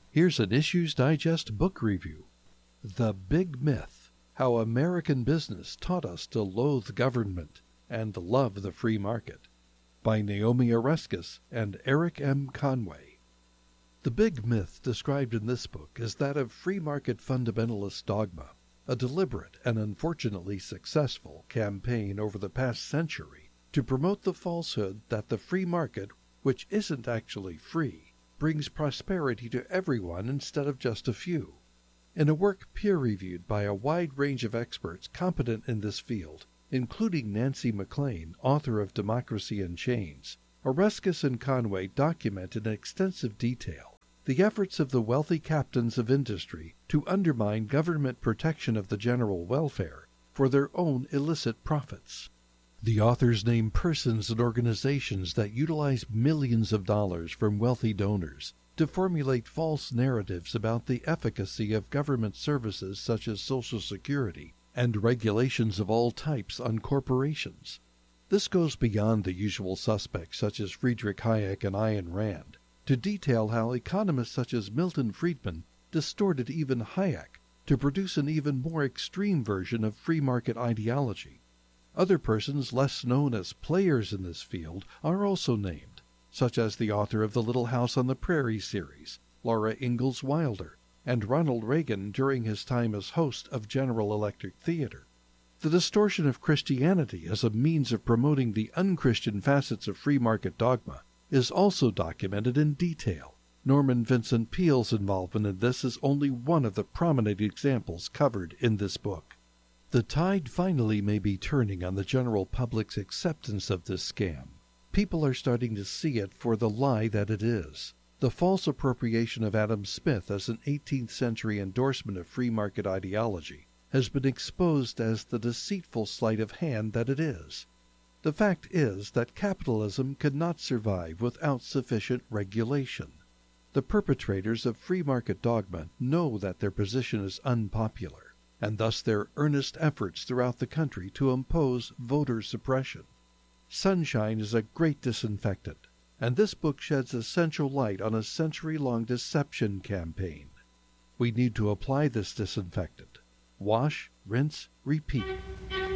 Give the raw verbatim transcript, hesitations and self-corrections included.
Here's an Issues Digest book review. The Big Myth: How American Business Taught Us to Loathe Government and Love the Free Market, by Naomi Oreskes and Eric M. Conway. The big myth described in this book is that of free market fundamentalist dogma, a deliberate and unfortunately successful campaign over the past century to promote the falsehood that the free market, which isn't actually free, brings prosperity to everyone instead of just a few. In a work peer-reviewed by a wide range of experts competent in this field, including Nancy MacLean, author of Democracy in Chains, Oreskes and Conway document in extensive detail the efforts of the wealthy captains of industry to undermine government protection of the general welfare for their own illicit profits. The authors name persons and organizations that utilize millions of dollars from wealthy donors to formulate false narratives about the efficacy of government services such as Social Security and regulations of all types on corporations. This goes beyond the usual suspects such as Friedrich Hayek and Ayn Rand to detail how economists such as Milton Friedman distorted even Hayek to produce an even more extreme version of free market ideology. Other persons less known as players in this field are also named, such as the author of the Little House on the Prairie series, Laura Ingalls Wilder, and Ronald Reagan during his time as host of General Electric Theater. The distortion of Christianity as a means of promoting the unchristian facets of free market dogma is also documented in detail. Norman Vincent Peale's involvement in this is only one of the prominent examples covered in this book. The tide finally may be turning on the general public's acceptance of this scam. People are starting to see it for the lie that it is. The false appropriation of Adam Smith as an eighteenth century endorsement of free market ideology has been exposed as the deceitful sleight of hand that it is. The fact is that capitalism cannot survive without sufficient regulation. The perpetrators of free market dogma know that their position is unpopular, and thus their earnest efforts throughout the country to impose voter suppression. Sunshine is a great disinfectant, and this book sheds essential light on a century-long deception campaign. We need to apply this disinfectant. Wash, rinse, repeat.